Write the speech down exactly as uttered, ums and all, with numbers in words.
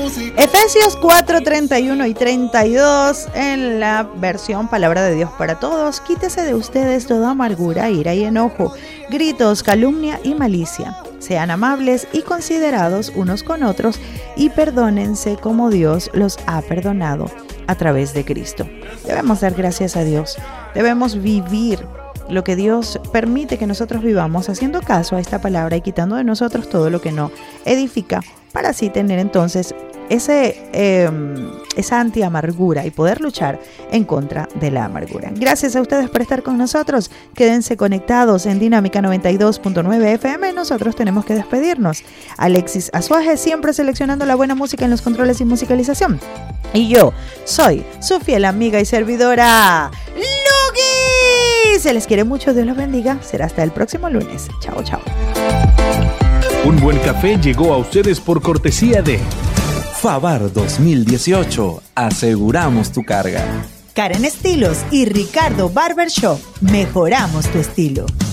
Efesios cuatro, treinta y uno y treinta y dos en la versión Palabra de Dios para Todos. Quítese de ustedes toda amargura, ira y enojo, gritos, calumnia y malicia. Sean amables y considerados unos con otros y perdónense como Dios los ha perdonado a través de Cristo. Debemos dar gracias a Dios. Debemos vivir lo que Dios permite que nosotros vivamos, haciendo caso a esta palabra y quitando de nosotros todo lo que no edifica, para así tener entonces ese, eh, esa anti-amargura y poder luchar en contra de la amargura. Gracias a ustedes por estar con nosotros. Quédense conectados en Dinámica noventa y dos punto nueve F M. Nosotros tenemos que despedirnos. Alexis Azuaje siempre seleccionando la buena música en los controles y musicalización. Y yo soy su fiel amiga y servidora, Lugi. Se les quiere mucho, Dios los bendiga. Será hasta el próximo lunes. Chao, chao. Un buen café llegó a ustedes por cortesía de Favar dos mil dieciocho. Aseguramos tu carga. Karen Estilos y Ricardo Barbershop. Mejoramos tu estilo.